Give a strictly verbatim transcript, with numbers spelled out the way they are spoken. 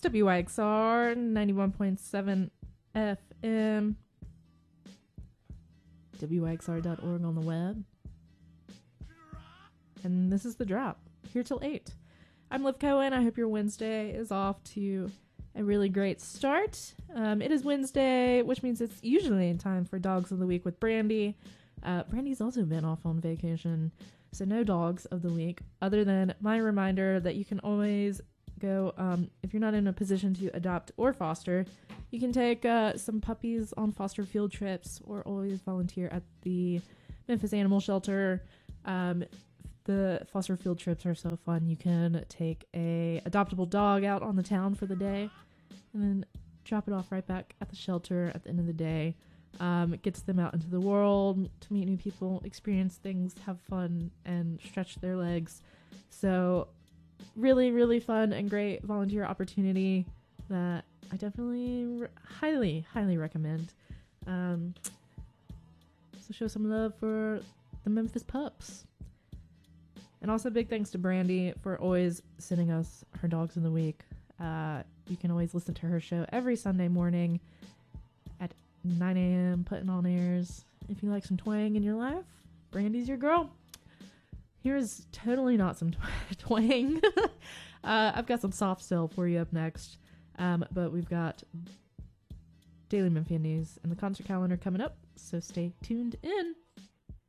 W Y X R ninety-one point seven F M, W Y X R dot org on the web. And this is The Drop, here till eight. I'm Liv Cohen. I hope your Wednesday is off to a really great start. Um, it is Wednesday, which means it's usually in time for Dogs of the Week with Brandy. Uh, Brandy's also been off on vacation, so no Dogs of the Week, other than my reminder that you can always go, um, if you're not in a position to adopt or foster, you can take uh, some puppies on foster field trips or always volunteer at the Memphis Animal Shelter. Um, the foster field trips are so fun. You can take a adoptable dog out on the town for the day and then drop it off right back at the shelter at the end of the day. Um, it gets them out into the world to meet new people, experience things, have fun, and stretch their legs. So really, really fun and great volunteer opportunity that I definitely re- highly, highly recommend. Um, so show some love for the Memphis pups. And also big thanks to Brandy for always sending us her Dogs of the Week. Uh, you can always listen to her show every Sunday morning at nine a.m. putting on airs. If you like some twang in your life, Brandy's your girl. Here's totally not some tw- twang. uh, I've got some soft still for you up next. Um, but we've got Daily Memphian News and the concert calendar coming up, so stay tuned in.